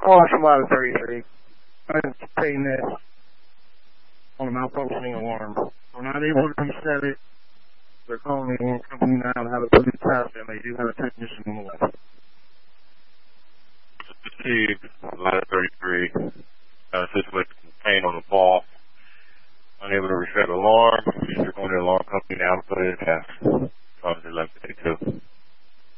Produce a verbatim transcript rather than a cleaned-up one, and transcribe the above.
calling from Ladder thirty-three. I'm saying this on a malfunctioning alarm. We're not able to reset it. They're calling the alarm company now to have it put in test, and they do have a technician on the way. Received, Ladder thirty-three. Uh, situation pain on the ball. Unable to reset the alarm. You're going to the alarm company now to put it in test. eleven fifty-two.